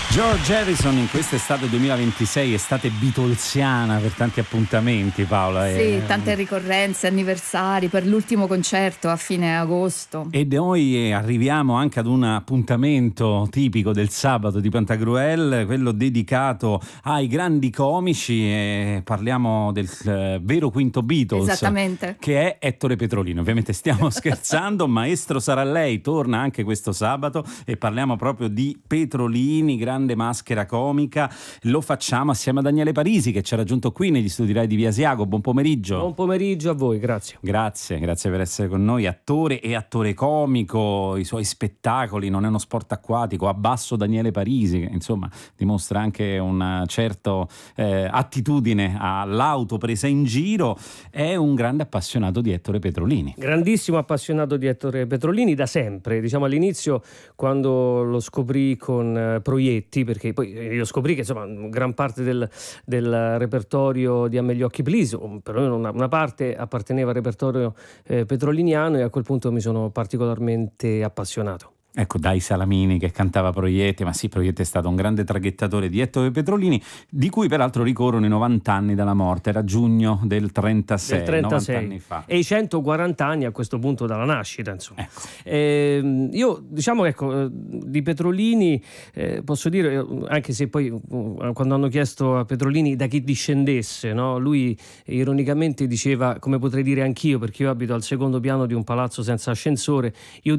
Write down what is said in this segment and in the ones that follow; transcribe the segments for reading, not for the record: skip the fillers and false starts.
George Harrison in quest'estate 2026, estate beatlesiana per tanti appuntamenti, Paola. Sì, tante ricorrenze, anniversari per l'ultimo concerto a fine agosto. E noi arriviamo anche ad un appuntamento tipico del sabato di Pantagruel, quello dedicato ai grandi comici, e parliamo del vero quinto Beatles. Esattamente. Che è Ettore Petrolini. Ovviamente stiamo scherzando, Maestro sarà lei, torna anche questo sabato e parliamo proprio di Petrolini, grande maschera comica. Lo facciamo assieme a Daniele Parisi, che ci ha raggiunto qui negli studi Rai di Via Asiago. Buon pomeriggio. Buon pomeriggio a voi, grazie. Grazie per essere con noi. Attore e attore comico, i suoi spettacoli Non è uno sport acquatico, Abbasso Daniele Parisi, che insomma dimostra anche una certa attitudine all'autopresa in giro. È un grande appassionato di Ettore Petrolini. Grandissimo appassionato di Ettore Petrolini da sempre, diciamo all'inizio quando lo scoprì con Proietti, perché poi io scoprì che insomma gran parte del repertorio di A me gli occhi please, però una parte apparteneva al repertorio petroliniano, e a quel punto mi sono particolarmente appassionato. Ecco, dai Salamini che cantava Proietti, ma sì, Proietti è stato un grande traghettatore di Ettore Petrolini, di cui peraltro ricorrono i 90 anni dalla morte, era giugno del 36, 90 anni fa. E i 140 anni a questo punto dalla nascita, insomma. Ecco. Io diciamo di Petrolini posso dire, anche se poi quando hanno chiesto a Petrolini da chi discendesse, no? Lui ironicamente diceva, come potrei dire anch'io, perché io abito al secondo piano di un palazzo senza ascensore, io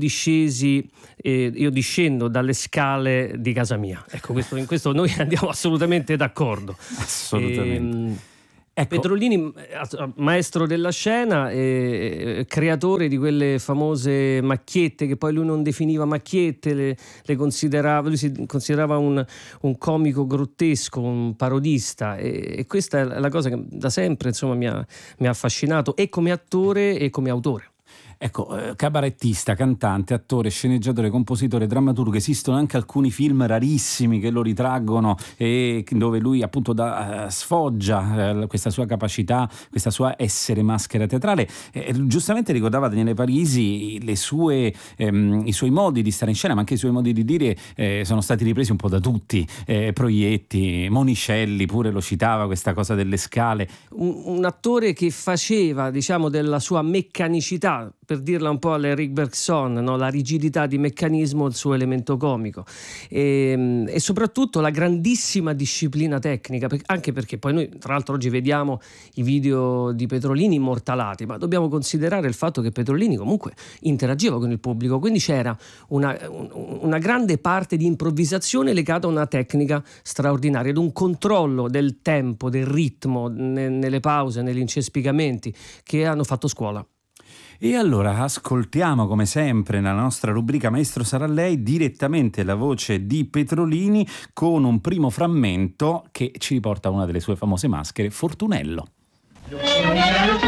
discendo dalle scale di casa mia. Ecco, in questo noi andiamo assolutamente d'accordo. Assolutamente. Ecco. Petrolini, maestro della scena, creatore di quelle famose macchiette che poi lui non definiva macchiette, le considerava, lui si considerava un comico grottesco, un parodista, e questa è la cosa che da sempre insomma mi ha affascinato, e come attore e come autore. Ecco, cabarettista, cantante, attore, sceneggiatore, compositore, drammaturgo. Esistono anche alcuni film rarissimi che lo ritraggono e dove lui appunto sfoggia questa sua capacità, questa sua essere maschera teatrale. Giustamente ricordava Daniele Parisi i suoi modi di stare in scena, ma anche i suoi modi di dire sono stati ripresi un po' da tutti. Proietti, Monicelli pure lo citava, questa cosa delle scale. Un attore che faceva, diciamo, della sua meccanicità, per dirla un po' all'Eric Bergson, no? La rigidità di meccanismo il suo elemento comico, e soprattutto la grandissima disciplina tecnica, anche perché poi noi tra l'altro oggi vediamo i video di Petrolini immortalati, ma dobbiamo considerare il fatto che Petrolini comunque interagiva con il pubblico, quindi c'era una grande parte di improvvisazione legata a una tecnica straordinaria, ad un controllo del tempo, del ritmo nelle pause, negli incespicamenti, che hanno fatto scuola. E allora ascoltiamo come sempre nella nostra rubrica Maestro sarà lei direttamente la voce di Petrolini con un primo frammento che ci riporta a una delle sue famose maschere, Fortunello.